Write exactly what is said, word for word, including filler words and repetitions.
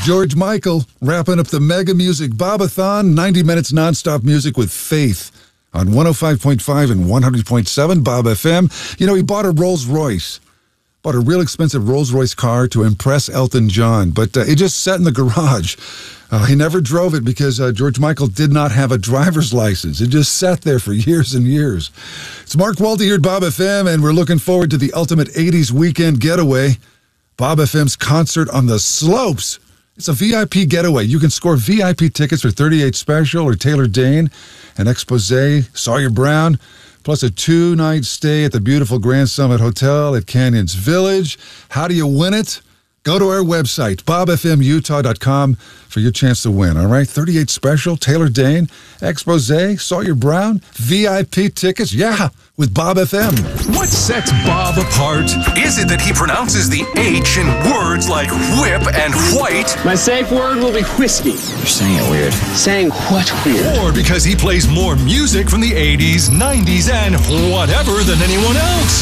George Michael wrapping up the Mega Music Bob-a-thon, ninety minutes nonstop music with faith on one oh five point five and one hundred point seven Bob F M. You know, he bought a Rolls Royce, bought a real expensive Rolls Royce car to impress Elton John, but uh, it just sat in the garage. Uh, he never drove it because uh, George Michael did not have a driver's license. It just sat there for years and years. It's Mark Walty here at Bob F M, and we're looking forward to the ultimate eighties weekend getaway. Bob F M's concert on the slopes. It's a V I P getaway. You can score V I P tickets for thirty-eight Special or Taylor Dane, an Exposé, Sawyer Brown, plus a two-night stay at the beautiful Grand Summit Hotel at Canyons Village. How do you win it? Go to our website, bob f m utah dot com, for your chance to win, all right? thirty-eight Special, Taylor Dane, Exposé, Sawyer Brown, V I P tickets, yeah, with Bob F M. What sets Bob apart? Is it that he pronounces the H in words like whip and white? My safe word will be whiskey. You're saying it weird. Saying what weird? Or because he plays more music from the eighties, nineties, and whatever than anyone else?